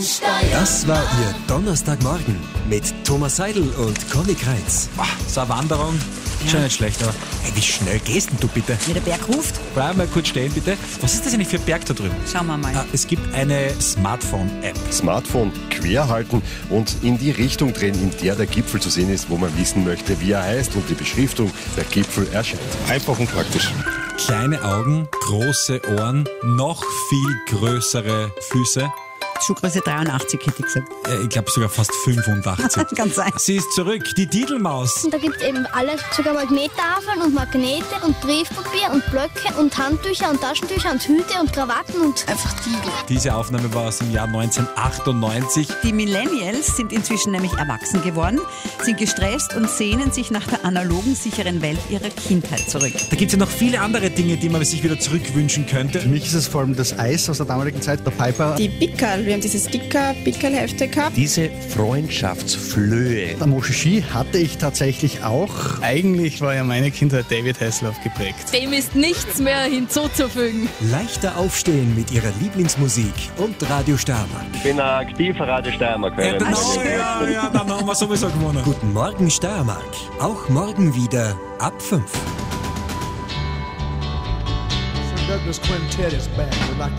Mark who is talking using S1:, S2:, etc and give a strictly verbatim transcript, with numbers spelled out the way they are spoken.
S1: Das war Ihr Donnerstagmorgen mit Thomas Seidel und Conny Kreitz.
S2: Ach, so eine Wanderung, schon nicht schlecht, aber hey, wie schnell gehst denn du bitte?
S3: Wie der Berg ruft.
S2: Bleib mal kurz stehen, bitte. Was ist das eigentlich für ein Berg da drüben?
S3: Schauen wir mal.
S2: Ah, es gibt eine Smartphone-App.
S4: Smartphone quer halten und in die Richtung drehen, in der der Gipfel zu sehen ist, wo man wissen möchte, wie er heißt und die Beschriftung der Gipfel erscheint. Einfach und praktisch.
S2: Kleine Augen, große Ohren, noch viel größere Füße.
S3: Schuhgröße dreiundachtzig hätte ich gesagt.
S2: Äh, ich glaube sogar fast fünfundachtzig.
S3: Kann sein.
S2: Sie ist zurück, die Didelmaus.
S5: Und da gibt es eben alles, sogar Magnettafeln und Magnete und Briefpapier und Blöcke und Handtücher und Taschentücher und Hüte und Krawatten und einfach Tiegel.
S2: Diese Aufnahme war aus dem Jahr neunzehnhundertachtundneunzig.
S3: Die Millennials sind inzwischen nämlich erwachsen geworden, sind gestresst und sehnen sich nach der analogen, sicheren Welt ihrer Kindheit zurück.
S2: Da gibt es ja noch viele andere Dinge, die man sich wieder zurückwünschen könnte.
S6: Für mich ist es vor allem das Eis aus der damaligen Zeit, der Piper.
S7: Die Pickerl, wir haben diese Sticker, Pickerl-Hefte gehabt.
S8: Diese Freundschaftsflöhe.
S6: Der Moscheski hatte ich tatsächlich auch.
S9: Eigentlich war ja meine Kindheit David Hasselhoff geprägt.
S7: Dem ist nichts mehr hinzuzufügen.
S1: Leichter aufstehen mit Ihrer Lieblingsmusik und Radio Steiermark.
S10: Ich bin ein aktiver Radio Steiermark.
S2: Ja, genau, ja, ja, dann haben wir sowieso gewonnen.
S1: Guten Morgen Steiermark. Auch morgen wieder ab fünf.
S11: Douglas Quintet is back. We'd like to